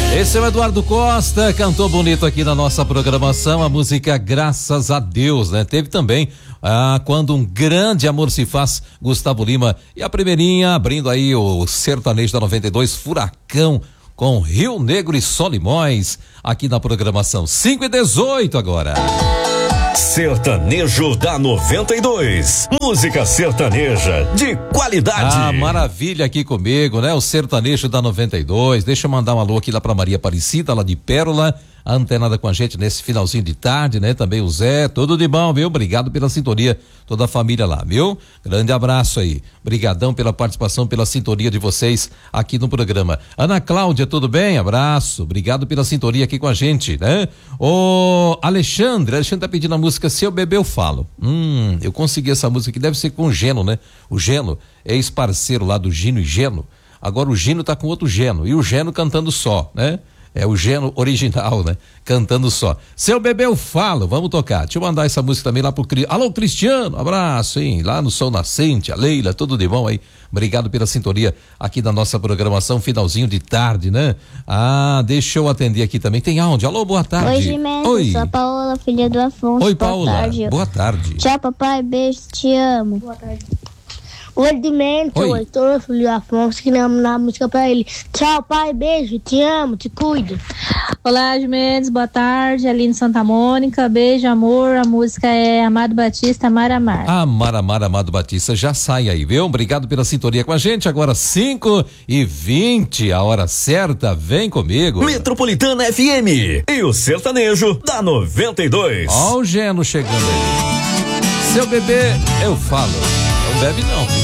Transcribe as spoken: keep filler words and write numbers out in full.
Esse é o Eduardo Costa, cantou bonito aqui na nossa programação, a música Graças a Deus, né? Teve também ah, Quando um Grande Amor Se Faz, Gustavo Lima, e a primeirinha abrindo aí o sertanejo da noventa e dois, Furacão, com Rio Negro e Solimões, aqui na programação. cinco e dezoito agora. Sertanejo da noventa e dois, música sertaneja de qualidade. Ah, maravilha aqui comigo, né? O sertanejo da noventa e dois. Deixa eu mandar um alô aqui lá pra Maria Aparecida, lá de Pérola, antenada com a gente nesse finalzinho de tarde, né? Também o Zé, tudo de bom, viu? Obrigado pela sintonia, toda a família lá, viu? Grande abraço aí. Obrigadão pela participação, pela sintonia de vocês aqui no programa. Ana Cláudia, tudo bem? Abraço. Obrigado pela sintonia aqui com a gente, né? O Alexandre, Alexandre tá pedindo a música Se Eu Beber Eu Falo. Hum, eu consegui essa música que deve ser com o Geno, né? O Geno é ex-parceiro lá do Gino e Geno. Agora o Gino tá com outro Geno e o Geno cantando só, né? É o Geno original, né? Cantando só. Se eu beber, eu falo. Vamos tocar. Deixa eu mandar essa música também lá pro Cri... Alô, Cristiano, abraço, hein? Lá no Sol Nascente, a Leila, tudo de bom aí. Obrigado pela sintonia aqui da nossa programação, finalzinho de tarde, né? Ah, deixa eu atender aqui também. Tem aonde? Alô, boa tarde. Oi, Gimena. Oi. Sou a Paola, filha do Afonso. Oi, boa Paola. Tarde. Boa tarde. Tchau, papai. Beijo, te amo. Boa tarde. Oi, Dimento, Oi. o Heitor, filho do Afonso, que na música pra ele. Tchau, pai, beijo, te amo, te cuido. Olá, Jimenez, boa tarde, Aline Santa Mônica, beijo, amor, a música é Amado Batista, Amar, Amar. Amar, Amar, Amado Batista, já sai aí, viu? Obrigado pela sintonia com a gente, agora cinco e vinte, a hora certa, vem comigo. Metropolitana F M e o sertanejo da noventa e dois. Ó o Geno chegando aí. Se eu beber, eu falo. Não bebe não, viu?